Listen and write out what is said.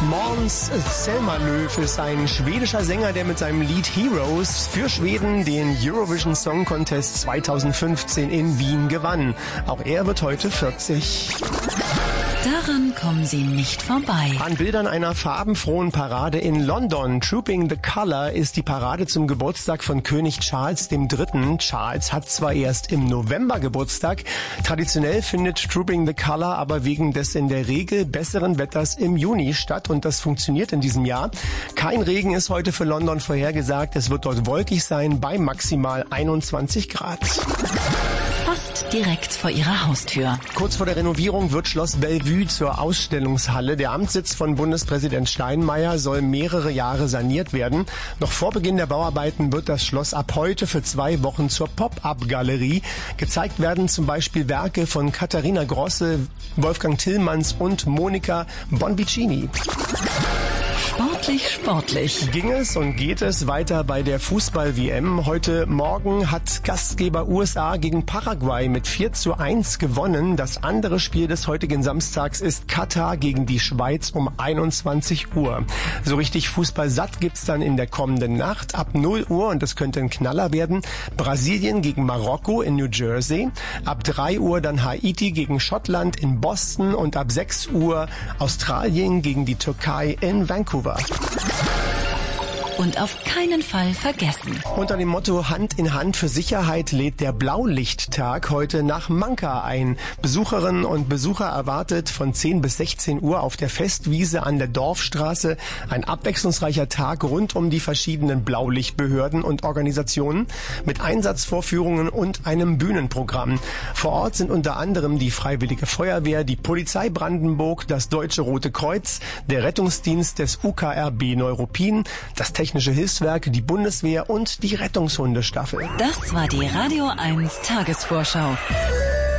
Måns Zelmerlöw ist ein schwedischer Sänger, der mit seinem Lied Heroes für Schweden den Eurovision Song Contest 2015 in Wien gewann. Auch er wird heute 40. Daran kommen Sie nicht vorbei. An Bildern einer farbenfrohen Parade in London, Trooping the Colour, ist die Parade zum Geburtstag von König Charles III. Charles hat zwar erst im November Geburtstag, traditionell findet Trooping the Colour aber wegen des in der Regel besseren Wetters im Juni statt und das funktioniert in diesem Jahr. Kein Regen ist heute für London vorhergesagt, es wird dort wolkig sein bei maximal 21 Grad. Fast direkt vor Ihrer Haustür. Kurz vor der Renovierung wird Schloss Bellevue zur Ausstellungshalle. Der Amtssitz von Bundespräsident Steinmeier soll mehrere Jahre saniert werden. Noch vor Beginn der Bauarbeiten wird das Schloss ab heute für 2 Wochen zur Pop-up-Galerie. Gezeigt werden zum Beispiel Werke von Katharina Grosse, Wolfgang Tillmanns und Monica Bonvicini. Sportlich. Ging es und geht es weiter bei der Fußball-WM. Heute Morgen hat Gastgeber USA gegen Paraguay mit 4:1 gewonnen. Das andere Spiel des heutigen Samstags ist Katar gegen die Schweiz um 21 Uhr. So richtig Fußball satt gibt's dann in der kommenden Nacht ab 0 Uhr und das könnte ein Knaller werden. Brasilien gegen Marokko in New Jersey. Ab 3 Uhr dann Haiti gegen Schottland in Boston und ab 6 Uhr Australien gegen die Türkei in Vancouver. Und auf keinen Fall vergessen. Unter dem Motto Hand in Hand für Sicherheit lädt der Blaulichttag heute nach Manka ein. Besucherinnen und Besucher erwartet von 10 bis 16 Uhr auf der Festwiese an der Dorfstraße ein abwechslungsreicher Tag rund um die verschiedenen Blaulichtbehörden und Organisationen mit Einsatzvorführungen und einem Bühnenprogramm. Vor Ort sind unter anderem die Freiwillige Feuerwehr, die Polizei Brandenburg, das Deutsche Rote Kreuz, der Rettungsdienst des UKRB Neuruppin, das Technische Hilfswerk, die Bundeswehr und die Rettungshundestaffel. Das war die Radio 1 Tagesvorschau.